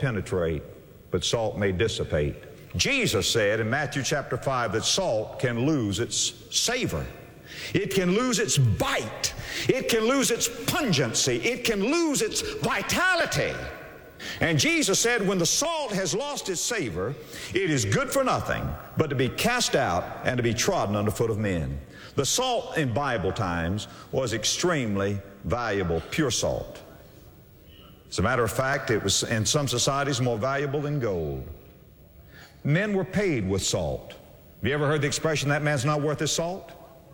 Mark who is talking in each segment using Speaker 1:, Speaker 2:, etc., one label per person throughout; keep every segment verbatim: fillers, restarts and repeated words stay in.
Speaker 1: penetrate, but salt may dissipate. Jesus said in Matthew chapter five that salt can lose its savor. It can lose its bite. It can lose its pungency. It can lose its vitality. And Jesus said when the salt has lost its savor, it is good for nothing but to be cast out and to be trodden under foot of men. The salt in Bible times was extremely valuable, pure salt. As a matter of fact, it was in some societies more valuable than gold. Men were paid with salt. Have you ever heard the expression, that man's not worth his salt?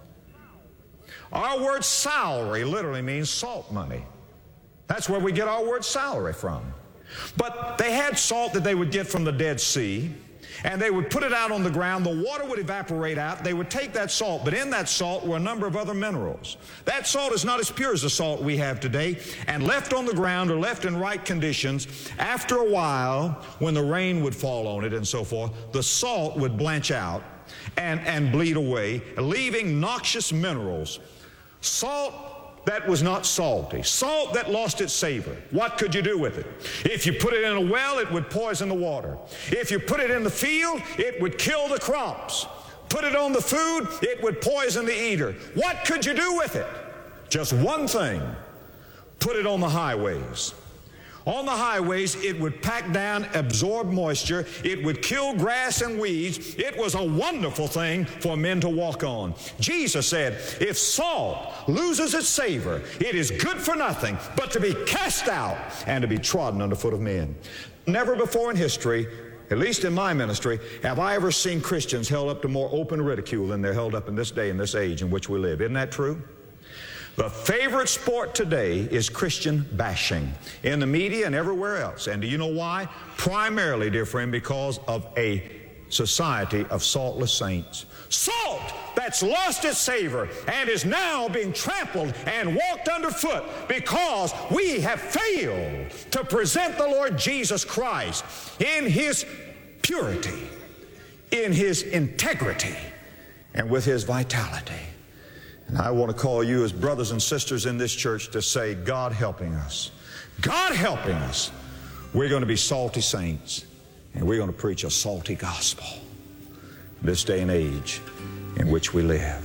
Speaker 1: Our word salary literally means salt money. That's where we get our word salary from. But they had salt that they would get from the Dead Sea, and they would put it out on the ground. The water would evaporate out. They would take that salt, but in that salt were a number of other minerals. That salt is not as pure as the salt we have today, and left on the ground or left in right conditions, after a while, when the rain would fall on it and so forth, the salt would blanch out and, and bleed away, leaving noxious minerals. Salt that was not salty. Salt that lost its savor. What could you do with it? If you put it in a well, it would poison the water. If you put it in the field, it would kill the crops. Put it on the food, it would poison the eater. What could you do with it? Just one thing. Put it on the highways. On the highways, it would pack down, absorb moisture. It would kill grass and weeds. It was a wonderful thing for men to walk on. Jesus said, if salt loses its savor, it is good for nothing but to be cast out and to be trodden underfoot of men. Never before in history, at least in my ministry, have I ever seen Christians held up to more open ridicule than they're held up in this day and this age in which we live. Isn't that true? The favorite sport today is Christian bashing in the media and everywhere else. And do you know why? Primarily, dear friend, because of a society of saltless saints. Salt that's lost its savor and is now being trampled and walked underfoot because we have failed to present the Lord Jesus Christ in His purity, in His integrity, and with His vitality. And I want to call you as brothers and sisters in this church to say, God helping us, God helping us, we're going to be salty saints, and we're going to preach a salty gospel this day and age in which we live.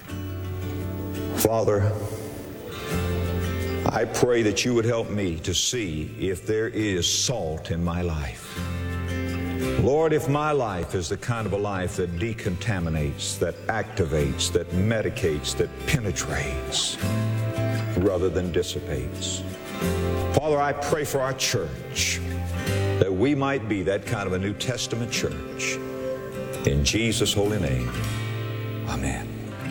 Speaker 1: Father, I pray that you would help me to see if there is salt in my life. Lord, if my life is the kind of a life that decontaminates, that activates, that medicates, that penetrates, rather than dissipates. Father, I pray for our church, that we might be that kind of a New Testament church. In Jesus' holy name, amen.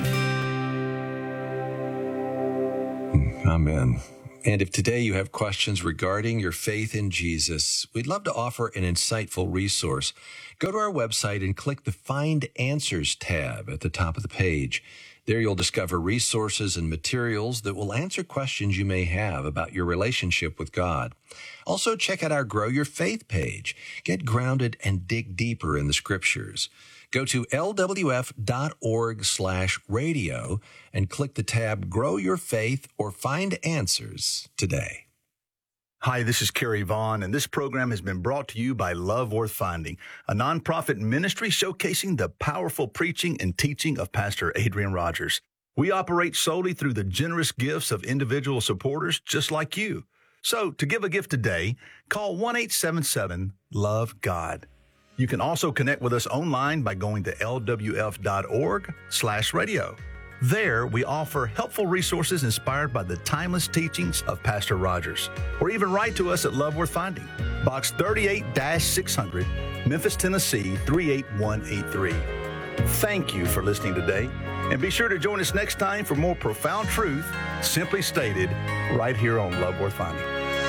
Speaker 2: Amen. And if today you have questions regarding your faith in Jesus, we'd love to offer an insightful resource. Go to our website and click the Find Answers tab at the top of the page. There you'll discover resources and materials that will answer questions you may have about your relationship with God. Also, check out our Grow Your Faith page. Get grounded and dig deeper in the Scriptures. Go to lwf.org slash radio and click the tab Grow Your Faith or Find Answers today.
Speaker 3: Hi, this is Kerry Vaughn, and this program has been brought to you by Love Worth Finding, a nonprofit ministry showcasing the powerful preaching and teaching of Pastor Adrian Rogers. We operate solely through the generous gifts of individual supporters just like you. So, to give a gift today, call one eight seven seven, love God. You can also connect with us online by going to lwf.org slash radio. There, we offer helpful resources inspired by the timeless teachings of Pastor Rogers. Or even write to us at Love Worth Finding, Box thirty-eight six hundred, Memphis, Tennessee three eight one eight three. Thank you for listening today, and be sure to join us next time for more profound truth, simply stated, right here on Love Worth Finding.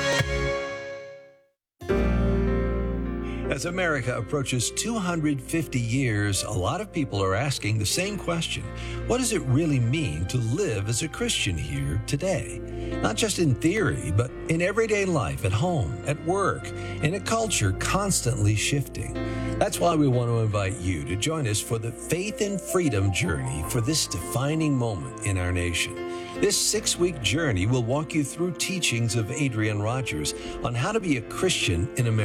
Speaker 2: As America approaches two hundred fifty years, a lot of people are asking the same question. What does it really mean to live as a Christian here today? Not just in theory, but in everyday life, at home, at work, in a culture constantly shifting. That's why we want to invite you to join us for the Faith and Freedom journey for this defining moment in our nation. This six-week journey will walk you through teachings of Adrian Rogers on how to be a Christian in America.